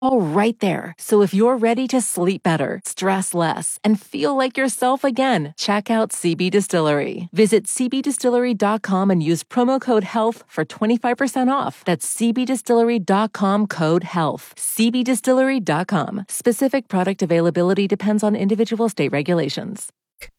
all right there. So if you're ready to sleep better, stress less, and feel like yourself again, check out CB Distillery. Visit cbdistillery.com and use promo code HEALTH for 25% off. That's cbdistillery.com, code HEALTH. cbdistillery.com. Specific product availability depends on individual state regulations.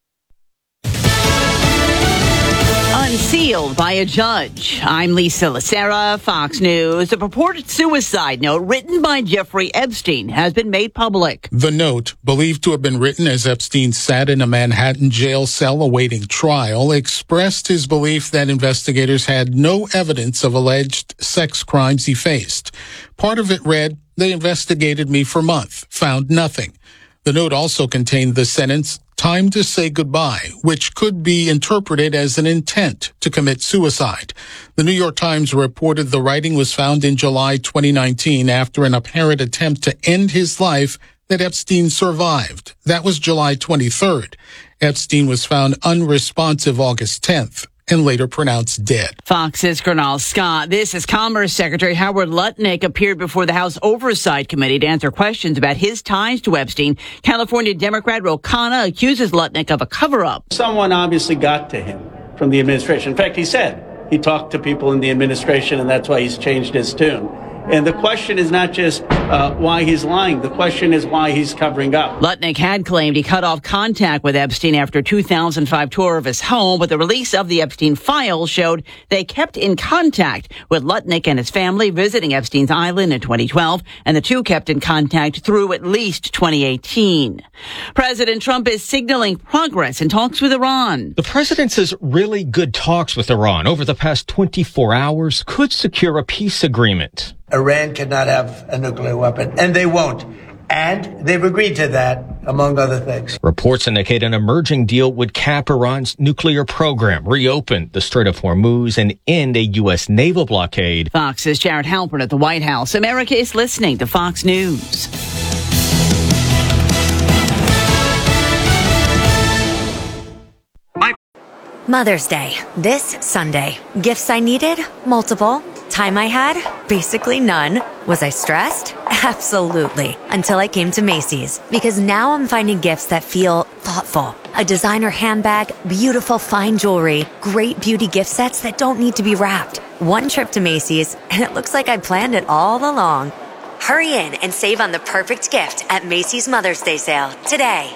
Unsealed by a judge. I'm Lisa Lacera, Fox News. A purported suicide note written by Jeffrey Epstein has been made public. The note, believed to have been written as Epstein sat in a Manhattan jail cell awaiting trial, expressed his belief that investigators had no evidence of alleged sex crimes he faced. Part of it read, "They investigated me for a month, found nothing." The note also contained the sentence, "Time to say goodbye," which could be interpreted as an intent to commit suicide. The New York Times reported the writing was found in July 2019 after an apparent attempt to end his life that Epstein survived. That was July 23rd. Epstein was found unresponsive August 10th. And later pronounced dead. Fox's Gernal Scott. This is Commerce Secretary Howard Lutnick appeared before the House Oversight Committee to answer questions about his ties to Epstein. California Democrat Ro Khanna accuses Lutnick of a cover-up. Someone obviously got to him from the administration. In fact, he said he talked to people in the administration, and that's why he's changed his tune. And the question is not just why he's lying. The question is why he's covering up. Lutnick had claimed he cut off contact with Epstein after a 2005 tour of his home, but the release of the Epstein files showed they kept in contact with Lutnick and his family visiting Epstein's island in 2012, and the two kept in contact through at least 2018. President Trump is signaling progress in talks with Iran. The president says really good talks with Iran over the past 24 hours could secure a peace agreement. Iran cannot have a nuclear weapon, and they won't. And they've agreed to that, among other things. Reports indicate an emerging deal would cap Iran's nuclear program, reopen the Strait of Hormuz, and end a U.S. naval blockade. Fox's Jared Halpern at the White House. America is listening to Fox News. Mother's Day, this Sunday. Gifts I needed? Multiple. Time I had? Basically none. Was I stressed? Absolutely. Until I came to Macy's. Because now I'm finding gifts that feel thoughtful. A designer handbag, beautiful fine jewelry, great beauty gift sets that don't need to be wrapped. One trip to Macy's, and it looks like I planned it all along. Hurry in and save on the perfect gift at Macy's Mother's Day sale today.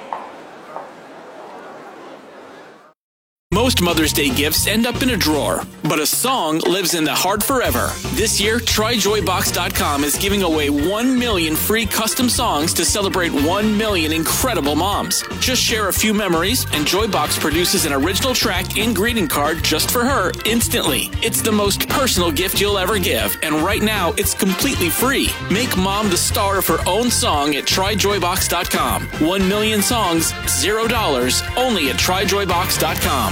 Most Mother's Day gifts end up in a drawer, but a song lives in the heart forever. This year, TryJoyBox.com is giving away 1 million free custom songs to celebrate 1 million incredible moms. Just share a few memories, and Joybox produces an original track and greeting card just for her instantly. It's the most personal gift you'll ever give, and right now, it's completely free. Make mom the star of her own song at TryJoyBox.com. 1 million songs, $0, only at TryJoyBox.com.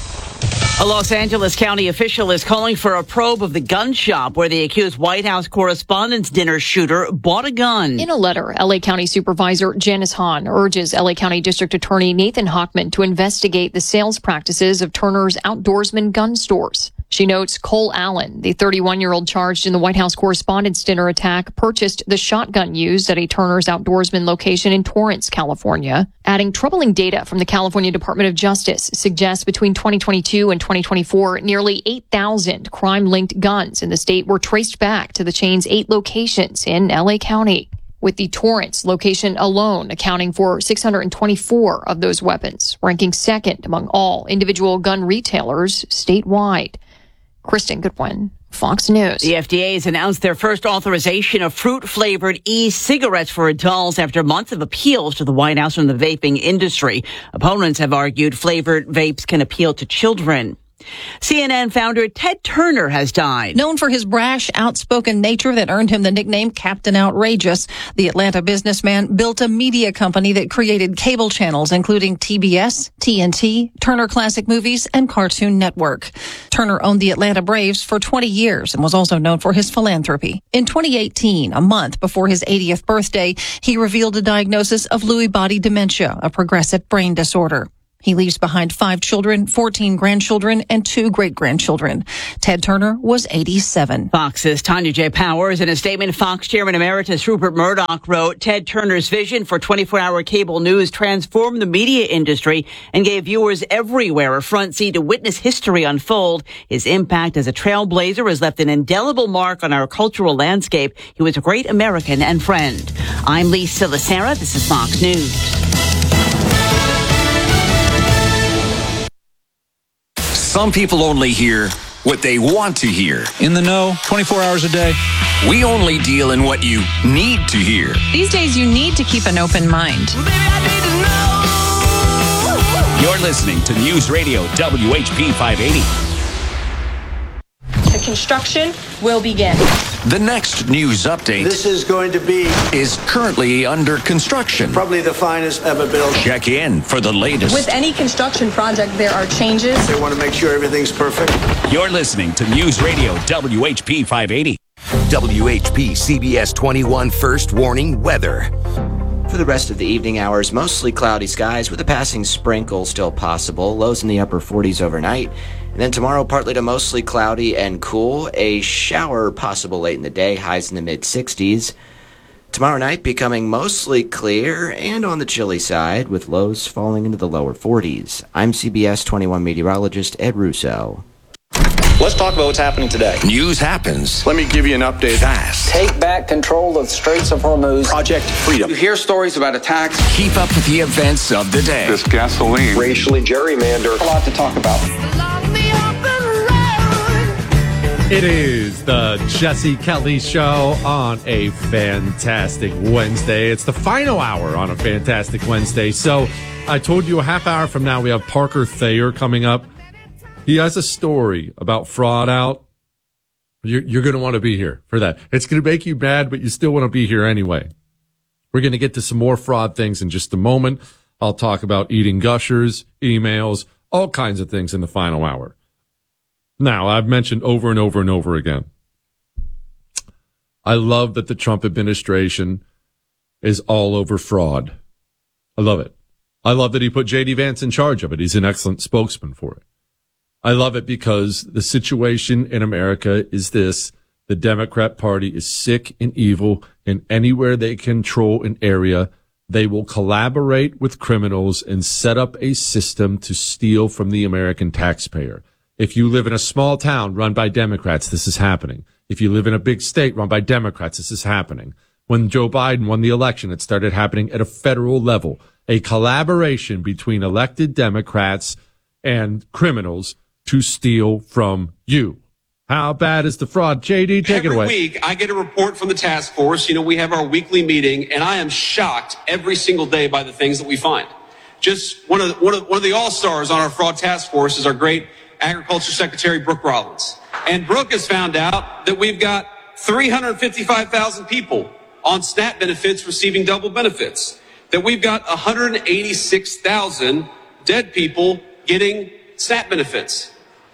A Los Angeles County official is calling for a probe of the gun shop where the accused White House Correspondents' Dinner shooter bought a gun. In a letter, L.A. County Supervisor Janice Hahn urges L.A. County District Attorney Nathan Hochman to investigate the sales practices of Turner's Outdoorsman gun stores. She notes Cole Allen, the 31-year-old charged in the White House Correspondents' Dinner attack, purchased the shotgun used at a Turner's Outdoorsman location in Torrance, California. Adding troubling data from the California Department of Justice suggests between 2022 and 2024, nearly 8,000 crime-linked guns in the state were traced back to the chain's 8 locations in L.A. County, with the Torrance location alone accounting for 624 of those weapons, ranking second among all individual gun retailers statewide. Kristen Goodwin, Fox News. The FDA has announced their first authorization of fruit-flavored e-cigarettes for adults after months of appeals to the White House from the vaping industry. Opponents have argued flavored vapes can appeal to children. CNN founder Ted Turner has died. Known for his brash, outspoken nature that earned him the nickname Captain Outrageous, the Atlanta businessman built a media company that created cable channels including TBS, TNT, Turner Classic Movies, and Cartoon Network. Turner owned the Atlanta Braves for 20 years and was also known for his philanthropy. In 2018, a month before his 80th birthday, he revealed a diagnosis of Lewy body dementia, a progressive brain disorder. He leaves behind 5 children, 14 grandchildren, and 2 great-grandchildren. Ted Turner was 87. Fox's Tanya J. Powers. In a statement, Fox Chairman Emeritus Rupert Murdoch wrote, Ted Turner's vision for 24-hour cable news transformed the media industry and gave viewers everywhere a front seat to witness history unfold. His impact as a trailblazer has left an indelible mark on our cultural landscape. He was a great American and friend. I'm Lisa Lacera. This is Fox News. Some people only hear what they want to hear. In the know, 24 hours a day. We only deal in what you need to hear. These days, you need to keep an open mind. You're listening to News Radio WHP 580. The construction will begin. The next news update This is going to be is currently under construction. probably the finest ever built. Check in for the latest. With any construction project, there are changes. They want to make sure everything's perfect. You're listening to News Radio WHP 580. WHP CBS 21 First Warning Weather. For the rest of the evening hours, mostly cloudy skies with a passing sprinkle still possible. Lows in the upper 40s overnight. And then tomorrow, partly to mostly cloudy and cool. A shower possible late in the day, highs in the mid-60s. Tomorrow night becoming mostly clear and on the chilly side, with lows falling into the lower 40s. I'm CBS 21 meteorologist Ed Russo. Let's talk about what's happening today. News happens. Let me give you an update. Fast. Take back control of the Straits of Hormuz. Project Freedom. You hear stories about attacks. Keep up with the events of the day. This gasoline. Racially gerrymandered. A lot to talk about. It is the Jesse Kelly Show on a fantastic Wednesday. It's the final hour on a fantastic Wednesday. So I told you a half hour from now we have Parker Thayer coming up. He has a story about fraud out. You're going to want to be here for that. It's going to make you mad, but you still want to be here anyway. We're going to get to some more fraud things in just a moment. I'll talk about eating gushers, emails, all kinds of things in the final hour. Now, I've mentioned over and over and over again, I love that the Trump administration is all over fraud. I love it. I love that he put J.D. Vance in charge of it. He's an excellent spokesman for it. I love it because the situation in America is this. The Democrat Party is sick and evil, and anywhere they control an area, they will collaborate with criminals and set up a system to steal from the American taxpayer. If you live in a small town run by Democrats, this is happening. If you live in a big state run by Democrats, this is happening. When Joe Biden won the election, it started happening at a federal level. A collaboration between elected Democrats and criminals to steal from you. How bad is the fraud? JD, take it away. Every week, I get a report from the task force. You know, we have our weekly meeting, and I am shocked every single day by the things that we find. Just one of the all-stars on our fraud task force is our great Agriculture Secretary, Brooke Rollins. And Brooke has found out that we've got 355,000 people on SNAP benefits receiving double benefits. That we've got 186,000 dead people getting SNAP benefits.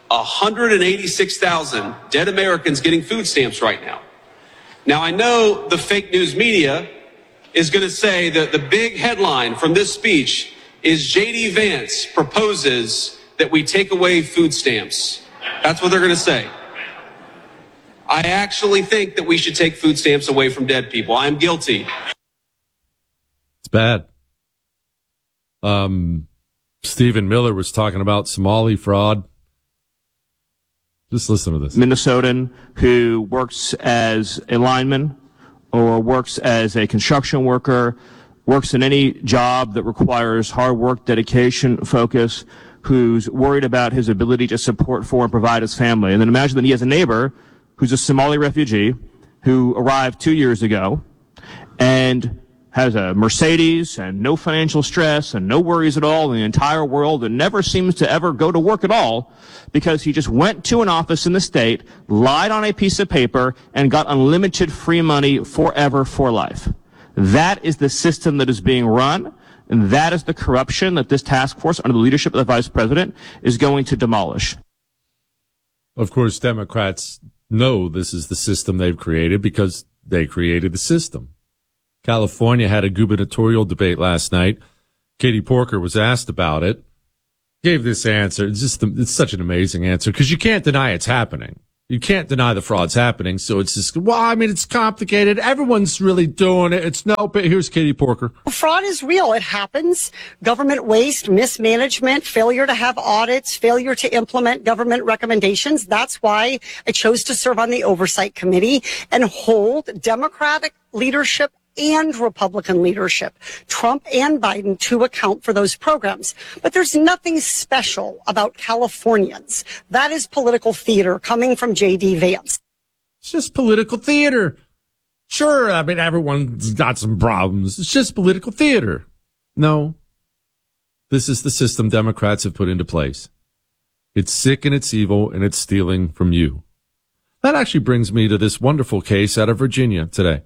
186,000 dead Americans getting food stamps right now. Now, I know the fake news media is going to say that the big headline from this speech is J.D. Vance proposes that we take away food stamps. That's what they're going to say. I actually think that we should take food stamps away from dead people. I'm guilty. It's bad. Stephen Miller was talking about Somali fraud. Just listen to this. Minnesotan who works as a lineman or works as a construction worker, works in any job that requires hard work, dedication, focus, who's worried about his ability to support for and provide his family. And then imagine that he has a neighbor who's a Somali refugee who arrived 2 years ago and has a Mercedes and no financial stress and no worries at all in the entire world and never seems to ever go to work at all because he just went to an office in the state, lied on a piece of paper, and got unlimited free money forever for life. That is the system that is being run, and that is the corruption that this task force under the leadership of the vice president is going to demolish. Of course, Democrats know this is the system they've created because they created the system. California had a gubernatorial debate last night. Katie Porker was asked about it. gave this answer. It's such an amazing answer because you can't deny it's happening. You can't deny the fraud's happening. So it's just, well, I mean, it's complicated. Everyone's really doing it. It's no, but here's Katie Porker. Fraud is real. It happens. Government waste, mismanagement, failure to have audits, failure to implement government recommendations. That's why I chose to serve on the Oversight Committee and hold Democratic leadership and Republican leadership, Trump and Biden, to account for those programs. But there's nothing special about Californians. That is political theater coming from J.D. Vance. It's just political theater. Sure, I mean, everyone's got some problems. It's just political theater. No, this is the system Democrats have put into place. It's sick and it's evil and it's stealing from you. That actually brings me to this wonderful case out of Virginia today.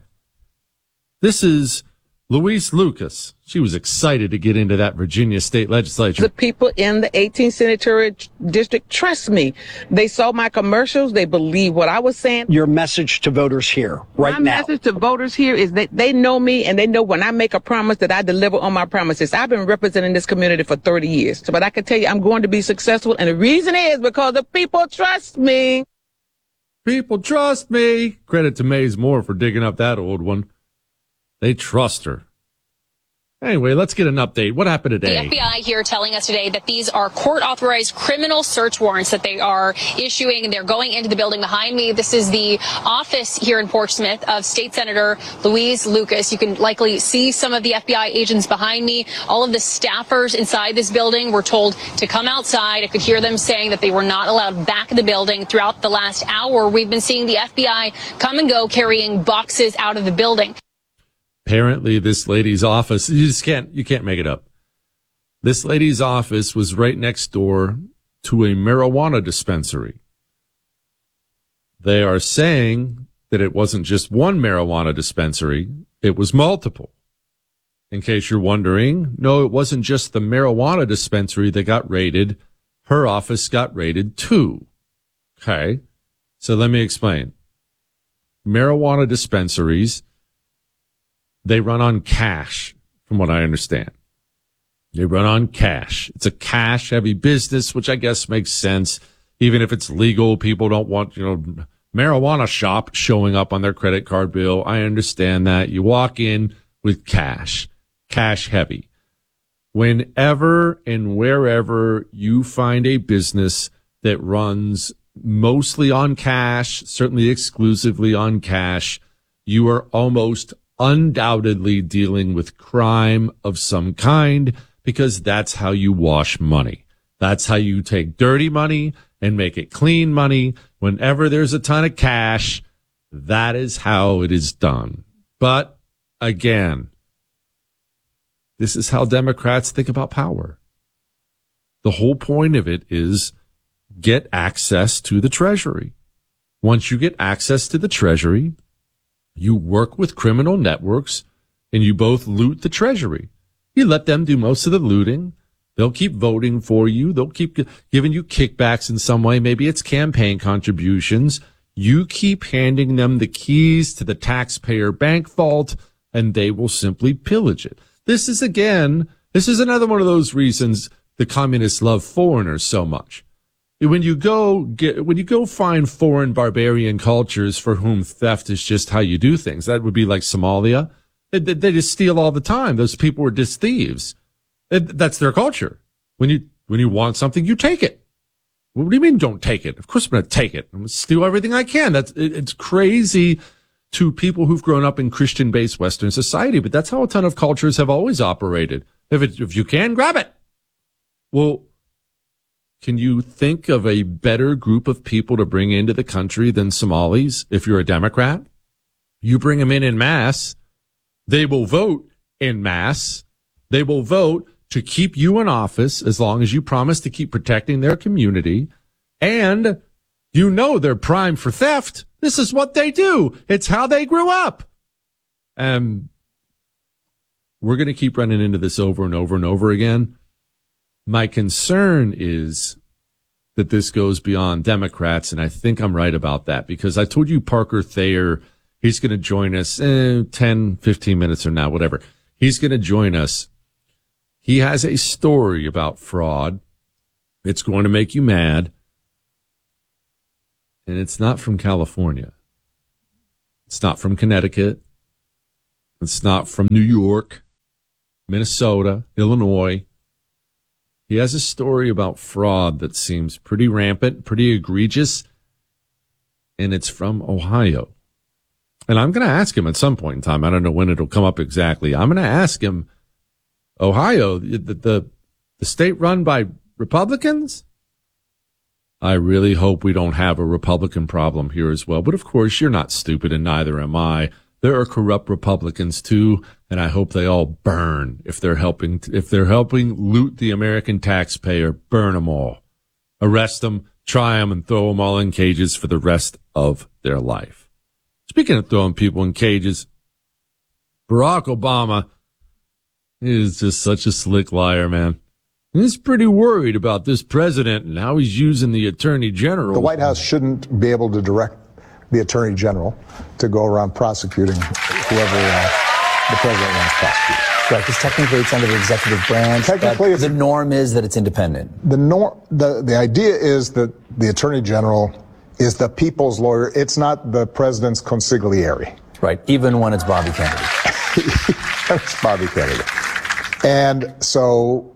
This is Louise Lucas. She was excited to get into that Virginia state legislature. The people in the 18th Senatorial District trust me. They saw my commercials. They believe what I was saying. Your message to voters here right now. My message to voters here is that they know me and they know when I make a promise that I deliver on my promises. I've been representing this community for 30 years. But I can tell you I'm going to be successful. And the reason is because the people trust me. People trust me. Credit to Maze Moore for digging up that old one. They trust her. Anyway, let's get an update. What happened today? The FBI here telling us today that these are court-authorized criminal search warrants that they are issuing, and they're going into the building behind me. This is the office here in Portsmouth of State Senator Louise Lucas. You can likely see some of the FBI agents behind me. All of the staffers inside this building were told to come outside. I could hear them saying that they were not allowed back in the building. Throughout the last hour, we've been seeing the FBI come and go carrying boxes out of the building. Apparently, this lady's office, you can't make it up. This lady's office was right next door to a marijuana dispensary. They are saying that it wasn't just one marijuana dispensary, it was multiple. In case you're wondering, no, it wasn't just the marijuana dispensary that got raided. Her office got raided too. Okay, so let me explain. Marijuana dispensaries, they run on cash, from what I understand. They run on cash. It's a cash-heavy business, which I guess makes sense. Even if it's legal, people don't want, marijuana shop showing up on their credit card bill. I understand that. You walk in with cash heavy. Whenever and wherever you find a business that runs mostly on cash, certainly exclusively on cash, you are almost undoubtedly dealing with crime of some kind, because that's how you wash money. That's how you take dirty money and make it clean money. Whenever there's a ton of cash, that is how it is done. But again, this is how Democrats think about power. The whole point of it is get access to the Treasury. Once you get access to the Treasury, you work with criminal networks and you both loot the Treasury. You let them do most of the looting. They'll keep voting for you. They'll keep giving you kickbacks in some way. Maybe it's campaign contributions. You keep handing them the keys to the taxpayer bank vault and they will simply pillage it. This is another one of those reasons the communists love foreigners so much. When you go find foreign barbarian cultures for whom theft is just how you do things, that would be like Somalia. They just steal all the time. Those people were just thieves. That's their culture. When you want something, you take it. What do you mean don't take it? Of course I'm going to take it. I'm going to steal everything I can. It's crazy to people who've grown up in Christian-based Western society, but that's how a ton of cultures have always operated. If you can, grab it. Well, can you think of a better group of people to bring into the country than Somalis if you're a Democrat? You bring them in masse. They will vote in masse. They will vote to keep you in office as long as you promise to keep protecting their community. And they're primed for theft. This is what they do. It's how they grew up. We're going to keep running into this over and over and over again. My concern is that this goes beyond Democrats, and I think I'm right about that, because I told you Parker Thayer, he's going to join us 10, 15 minutes from now, whatever. He's going to join us. He has a story about fraud It's going to make you mad. And it's not from California. It's not from Connecticut. It's not from New York, Minnesota, Illinois. He has a story about fraud that seems pretty rampant, pretty egregious, and it's from Ohio. And I'm going to ask him at some point in time. I don't know when it'll come up exactly. I'm going to ask him, Ohio, the state run by Republicans? I really hope we don't have a Republican problem here as well. But of course, you're not stupid, and neither am I. There are corrupt Republicans too, and I hope they all burn if they're helping loot the American taxpayer. Burn them all, arrest them, try them, and throw them all in cages for the rest of their life. Speaking of throwing people in cages, Barack Obama is just such a slick liar, man. He's pretty worried about this president and how he's using the attorney general. The White House shouldn't be able to direct the attorney general to go around prosecuting whoever the president wants prosecuted. Right, because technically it's under the executive branch. Technically, the norm is that it's independent. The idea is that the attorney general is the people's lawyer. It's not the president's consigliere. Right, even when it's Bobby Kennedy. It's Bobby Kennedy. And so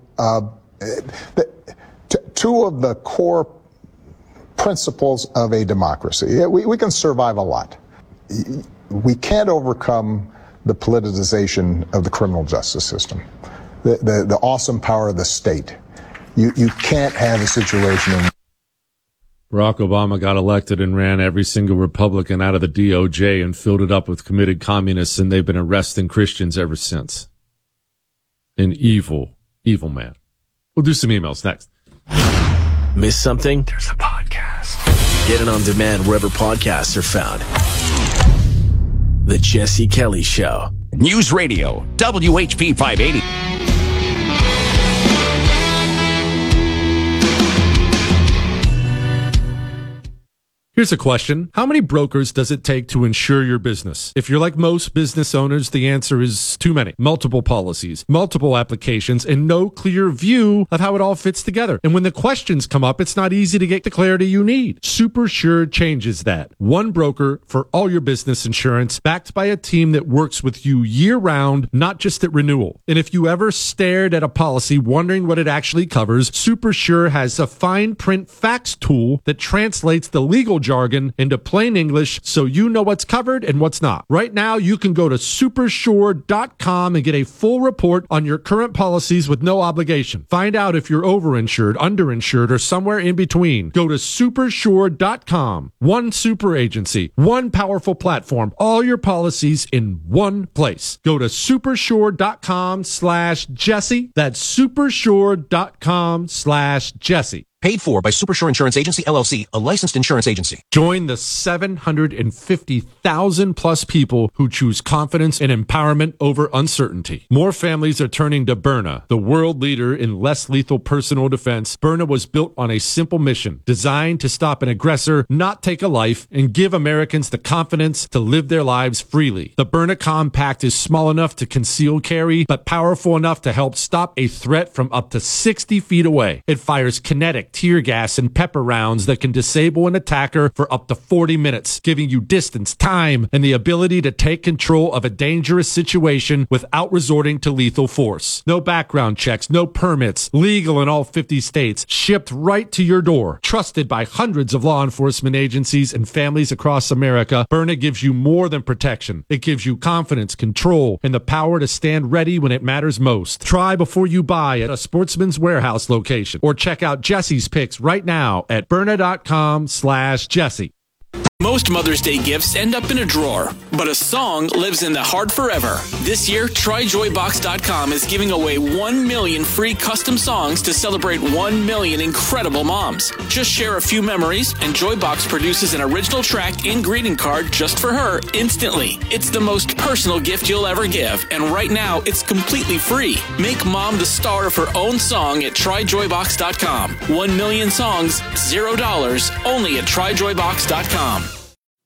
two of the core principles of a democracy. We can survive a lot. We can't overcome the politicization of the criminal justice system, the awesome power of the state. You can't have a situation in Barack Obama got elected and ran every single Republican out of the DOJ and filled it up with committed communists, and they've been arresting Christians ever since. An evil, evil man. We'll do some emails next. Miss something? There's a podcast. Get it on demand wherever podcasts are found. The Jesse Kelly Show. News Radio, WHP 580. Here's a question. How many brokers does it take to insure your business? If you're like most business owners, the answer is too many. Multiple policies, multiple applications, and no clear view of how it all fits together. And when the questions come up, it's not easy to get the clarity you need. SuperSure changes that. One broker for all your business insurance, backed by a team that works with you year-round, not just at renewal. And if you ever stared at a policy wondering what it actually covers, SuperSure has a fine print facts tool that translates the legal jargon into plain English so you know what's covered and what's not. Right now, you can go to supersure.com and get a full report on your current policies with no obligation. Find out if you're overinsured, underinsured, or somewhere in between. Go to supersure.com. One super agency, one powerful platform, all your policies in one place. Go to supersure.com/Jesse. That's supersure.com/Jesse. Paid for by SuperSure Insurance Agency, LLC, a licensed insurance agency. Join the 750,000 plus people who choose confidence and empowerment over uncertainty. More families are turning to Byrna, the world leader in less lethal personal defense. Byrna was built on a simple mission, designed to stop an aggressor, not take a life, and give Americans the confidence to live their lives freely. The Byrna Compact is small enough to conceal carry, but powerful enough to help stop a threat from up to 60 feet away. It fires kinetic tear gas and pepper rounds that can disable an attacker for up to 40 minutes, giving you distance, time, and the ability to take control of a dangerous situation without resorting to lethal force. No background checks, no permits, legal in all 50 states, shipped right to your door. Trusted by hundreds of law enforcement agencies and families across America, Byrna gives you more than protection. It gives you confidence, control, and the power to stand ready when it matters most. Try before you buy at a Sportsman's Warehouse location, or check out Jesse's picks right now at Byrna.com/Jesse. Most Mother's Day gifts end up in a drawer, but a song lives in the heart forever. This year, TryJoyBox.com is giving away 1 million free custom songs to celebrate 1 million incredible moms. Just share a few memories, and Joybox produces an original track and greeting card just for her instantly. It's the most personal gift you'll ever give, and right now, it's completely free. Make mom the star of her own song at TryJoyBox.com. 1 million songs, $0, only at TryJoyBox.com.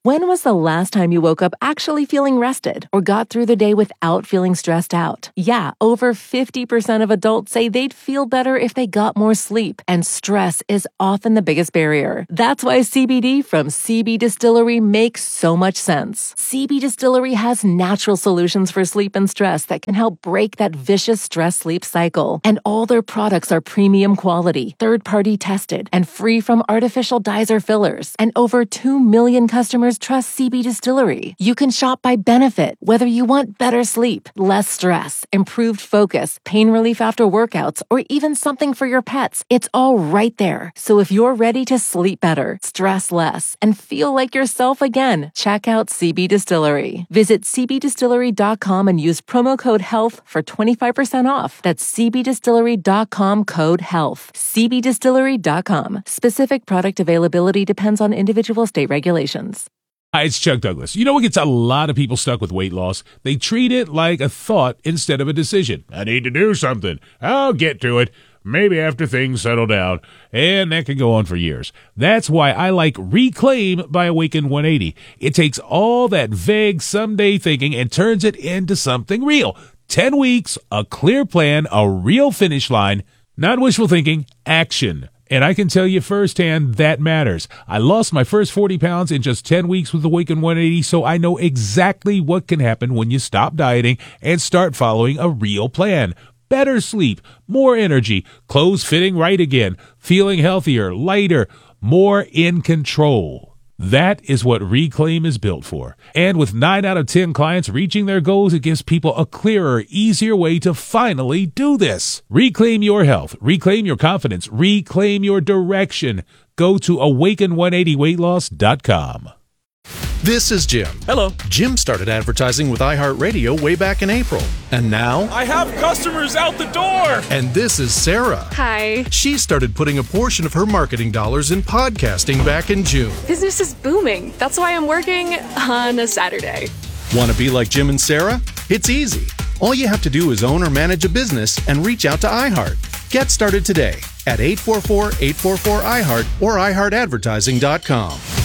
When was the last time you woke up actually feeling rested or got through the day without feeling stressed out? Yeah, over 50% of adults say they'd feel better if they got more sleep, and stress is often the biggest barrier. That's why CBD from CB Distillery makes so much sense. CB Distillery has natural solutions for sleep and stress that can help break that vicious stress-sleep cycle. And all their products are premium quality, third-party tested, and free from artificial dyes or fillers. And over 2 million customers trust CB Distillery. You can shop by benefit, whether you want better sleep, less stress, improved focus, pain relief after workouts, or even something for your pets. It's all right there. So if you're ready to sleep better, stress less, and feel like yourself again, check out CB Distillery. Visit cbdistillery.com and use promo code HEALTH for 25% off. That's cbdistillery.com, code HEALTH. cbdistillery.com. Specific product availability depends on individual state regulations. Hi, it's Chuck Douglas. You know what gets a lot of people stuck with weight loss? They treat it like a thought instead of a decision. I need to do something. I'll get to it. Maybe after things settle down. And that can go on for years. That's why I like Reclaim by Awaken 180. It takes all that vague someday thinking and turns it into something real. 10 weeks, a clear plan, a real finish line. Not wishful thinking, action. And I can tell you firsthand, that matters. I lost my first 40 pounds in just 10 weeks with Awaken 180, so I know exactly what can happen when you stop dieting and start following a real plan. Better sleep, more energy, clothes fitting right again, feeling healthier, lighter, more in control. That is what Reclaim is built for. And with 9 out of 10 clients reaching their goals, it gives people a clearer, easier way to finally do this. Reclaim your health. Reclaim your confidence. Reclaim your direction. Go to awaken180weightloss.com. This is Jim. Hello. Jim started advertising with iHeartRadio way back in April. And now... I have customers out the door! And this is Sarah. Hi. She started putting a portion of her marketing dollars in podcasting back in June. Business is booming. That's why I'm working on a Saturday. Want to be like Jim and Sarah? It's easy. All you have to do is own or manage a business and reach out to iHeart. Get started today at 844-844-iHeart or iHeartAdvertising.com.